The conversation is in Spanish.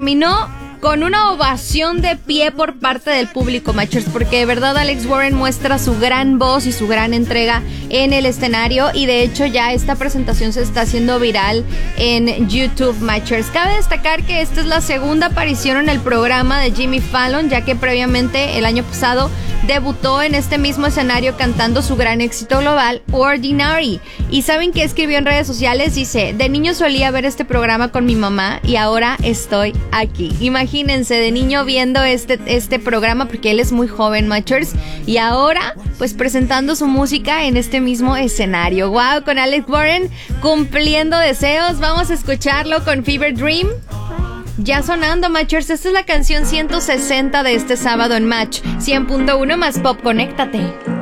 terminó con una ovación de pie por parte del público, Machers, porque de verdad Alex Warren muestra su gran voz y su gran entrega en el escenario, y de hecho ya esta presentación se está haciendo viral en YouTube, Machers. Cabe destacar que esta es la segunda aparición en el programa de Jimmy Fallon, ya que previamente el año pasado debutó en este mismo escenario cantando su gran éxito global, Ordinary. ¿Y saben qué escribió en redes sociales? Dice: de niño solía ver este programa con mi mamá y ahora estoy aquí. Imagínense, de niño viendo este programa, porque él es muy joven, Machers, y ahora pues presentando su música en este mismo escenario. Wow, con Alex Warren cumpliendo deseos. Vamos a escucharlo con Fever Dream. Ya sonando, Machers, esta es la canción 160 de este sábado en Match 100.1 más Pop. Conéctate.